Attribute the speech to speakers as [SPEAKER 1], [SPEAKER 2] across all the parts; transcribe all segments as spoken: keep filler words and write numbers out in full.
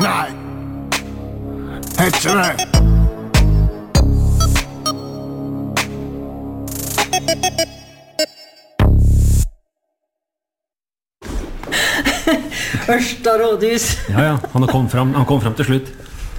[SPEAKER 1] Nei. Ikke det.
[SPEAKER 2] Ørsta rådhus.
[SPEAKER 3] Ja, ja, han kom fram, han kom fram til slutt.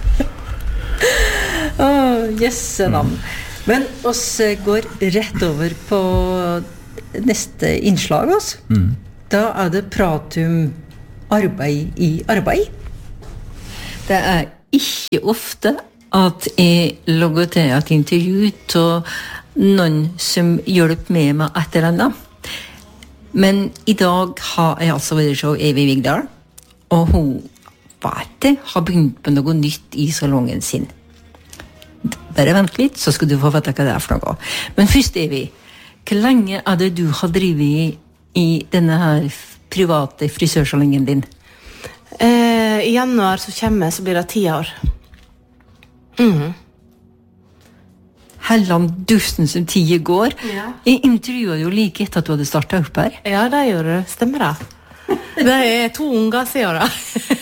[SPEAKER 2] Åh, oh, jesse navn. Mm. Men oss går rett over på neste innslag oss. Mm. Da er det prat om arbeid i arbeid. Det er ikke ofte at jeg logger til et intervju til noen som hjelper meg med et eller annet. Men i dag har jeg altså vært så Evig Vigdal, og hun vet det, har begynt med noe nytt i salongen sin. Bare vent litt, så skal du få vite hva det er for noe. Men først, Evig, hvor lenge er det du har drivet i denne her private frisørsalongen din?
[SPEAKER 4] Eh, I januar så kommer så blir det ti år. Mhm.
[SPEAKER 2] Helland dusten som tiden går.
[SPEAKER 4] Ja.
[SPEAKER 2] Jeg intervjuet jo like etter at du hadde startet opp her.
[SPEAKER 4] Ja, det gjør du. Stemmer det. Det er to unger siden da.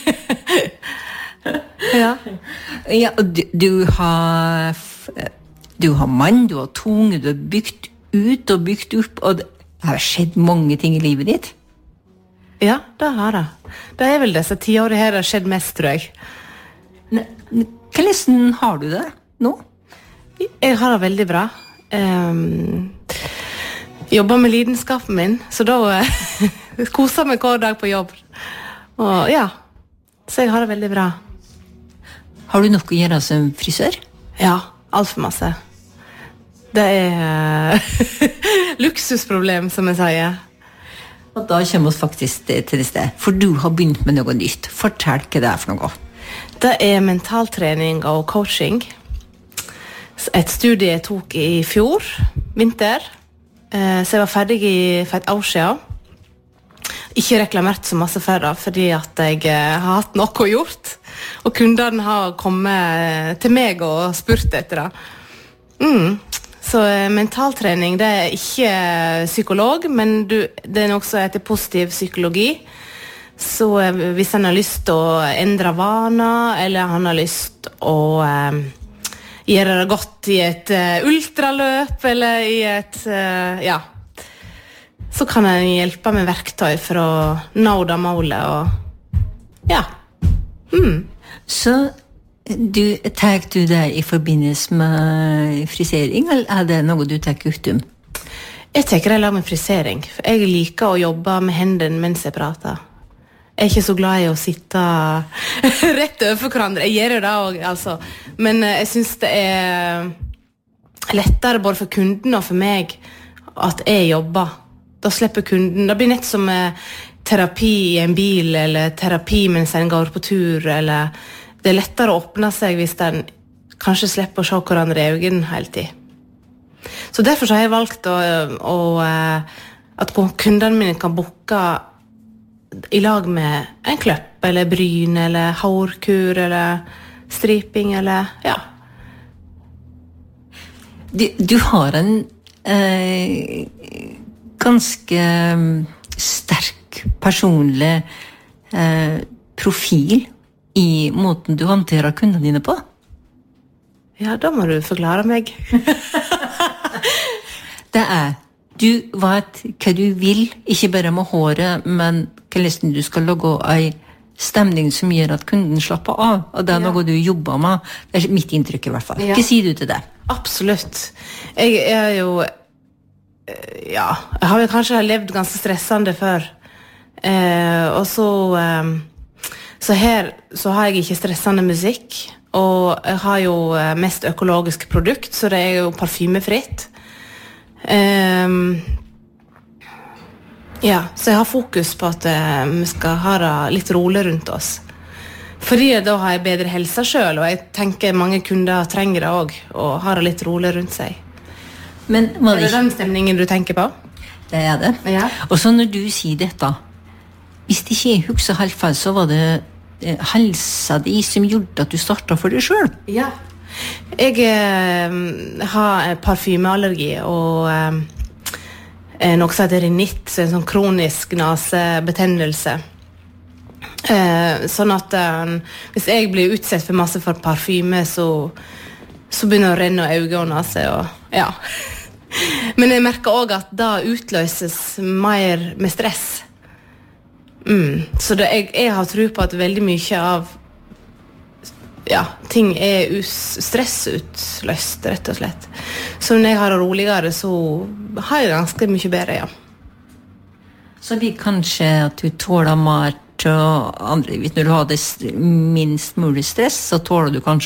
[SPEAKER 4] Ja.
[SPEAKER 2] Ja, og du, du har du har mann, du har tunge, du har bygd ut og bygd opp, og det har skjedd mange ting i livet ditt.
[SPEAKER 4] Ja, det har det. Det er vel disse ti årene her det har skjedd mest, tror jeg.
[SPEAKER 2] Hvordan har du det nå?
[SPEAKER 4] Jeg har det veldig bra. Um, jobber med lidenskapen min, så da uh, koser meg hver dag på jobb. Og ja, så jeg har det veldig bra.
[SPEAKER 2] Har du nok å gjøre som frisør?
[SPEAKER 4] Ja, alt for masse. Det er uh, luksusproblem, som jeg sier.
[SPEAKER 2] Og da kommer vi faktisk til det sted, for du har begynt med noe nytt. Fortell hva det er for noe.
[SPEAKER 4] Det er mentaltrening og coaching. Et studie jeg tok i fjor, vinter, så jeg var ferdig for et år siden. Ikke reklamert så masse for det, fordi at jeg har hatt noe gjort, og kundene har kommet til meg og spurt etter det. Mm. Så mentaltrening, det er ikke psykolog, men du, det er noe som heter positiv psykologi. Så hvis han har lyst til å endre vaner, eller han har lyst til å eh, gjøre det godt i et uh, ultraløp, eller i et, uh, ja, så kan han hjelpe med verktøy for å nå det målet, og ja. Mm.
[SPEAKER 2] Så du, tar du det i forbindelse med frisering, eller er det noe du tar ut om?
[SPEAKER 4] Jeg tar det lag med frisering, for jeg liker å jobbe med hendene mens jeg prater. Jeg er ikke så glad i å sitte rett over hverandre. Jeg gjør jo det også, altså. Men jeg synes det er lettere både for kunden og for meg at jeg jobber. Da slipper kunden. Det blir nett som terapi i en bil, eller terapi mens en går på tur, eller det er lettere å åpne seg hvis en kanskje slipper å se hverandre i øynene hele tiden. Så derfor så har jeg valgt å, å, at kundene mine kan boke i lag med en kløpp, eller bryn, eller hårkur, eller striping, eller ja.
[SPEAKER 2] Du, du har en eh, ganske sterk personlig eh, profil i måten du håndterer kundene dine på.
[SPEAKER 4] Ja, da må du forklare meg.
[SPEAKER 2] Det er du vet hva du vil, ikke bare med håret, men hvordan du skal lage en stemning som gjør at kunden slapper av, og det er noe du jobber med. Det er mitt inntrykk i hvert fall. Ja. Hva sier du til det?
[SPEAKER 4] Absolutt. Jeg er jo, ja, jeg har jo kanskje levd ganske stressende før, eh, og så, eh, så her så har jeg ikke stressende musikk, og jeg har jo mest økologisk produkt, så det er jo parfymefritt. Um, ja, så jeg har fokus på at uh, vi skal ha det litt rolig rundt oss, fordi da har jeg bedre helse selv, og jeg tenker mange kunder trenger det også, og har det litt rolig rundt seg. Men var det, er det den stemningen du tenker på?
[SPEAKER 2] Det er det. Ja. Og så når du sier dette, hvis det ikke er husker helt feil, så var det eh, helsa di som gjorde at du startet for deg selv.
[SPEAKER 4] Ja. Jeg eh, har parfymeallergi og eh, noe som heter rinitt, så en sånn kronisk nasebetennelse. Eh, sånn at eh, hvis jeg blir utsatt for masse for parfyme, så, så begynner det å renne øynene av seg, og ja. Men jeg merker også at da utløses mer med stress. Mm. Så det, jeg, jeg har tro på at veldig mye av ja, ting er us- stressutløst, rett og slett. Så når jeg har det roligere, så har jeg det ganske mye bedre, ja.
[SPEAKER 2] Så blir kanskje at du tåler mer til andre, hvis du har det minst mulig stress, så tåler du kanskje